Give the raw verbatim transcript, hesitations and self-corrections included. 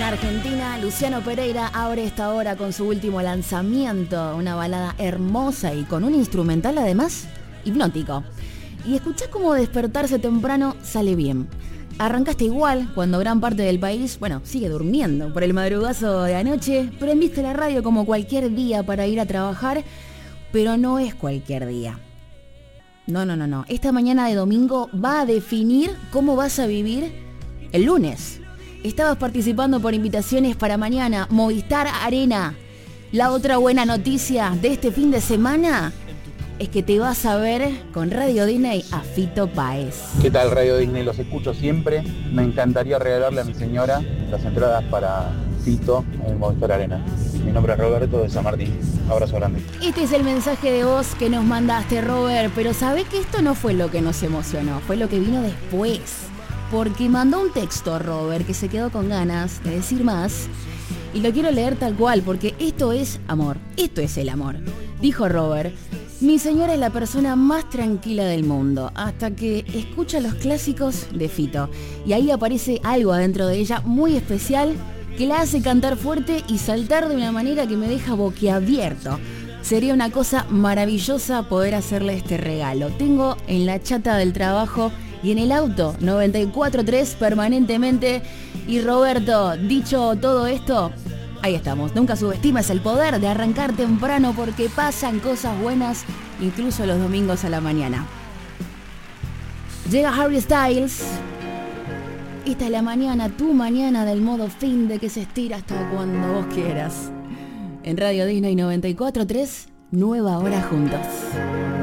Argentina, Luciano Pereira abre esta hora con su último lanzamiento, una balada hermosa y con un instrumental además hipnótico. Y escuchá cómo despertarse temprano sale bien. Arrancaste igual cuando gran parte del país, bueno, sigue durmiendo por el madrugazo de anoche, prendiste la radio como cualquier día para ir a trabajar, pero no es cualquier día. No, no, no, no. Esta mañana de domingo va a definir cómo vas a vivir el lunes. Estabas participando por invitaciones para mañana, Movistar Arena. La otra buena noticia de este fin de semana es que te vas a ver con Radio Disney a Fito Páez. ¿Qué tal, Radio Disney? Los escucho siempre. Me encantaría regalarle a mi señora las entradas para Fito en Movistar Arena. Mi nombre es Roberto de San Martín. Abrazo grande. Este es el mensaje de voz que nos mandaste, Robert, pero sabés que esto no fue lo que nos emocionó, fue lo que vino después. Porque mandó un texto, Robert, que se quedó con ganas de decir más. Y lo quiero leer tal cual, porque esto es amor. Esto es el amor. Dijo Robert: mi señora es la persona más tranquila del mundo, hasta que escucha los clásicos de Fito. Y ahí aparece algo adentro de ella muy especial que la hace cantar fuerte y saltar de una manera que me deja boquiabierto. Sería una cosa maravillosa poder hacerle este regalo. Tengo en la chata del trabajo y en el auto noventa y cuatro punto tres permanentemente. Y Roberto, dicho todo esto, ahí estamos. Nunca subestimes el poder de arrancar temprano, porque pasan cosas buenas incluso los domingos a la mañana. Llega Harry Styles. Esta es la mañana, tu mañana del modo fin de que se estira hasta cuando vos quieras. En Radio Disney noventa y cuatro punto tres, nueva hora juntos.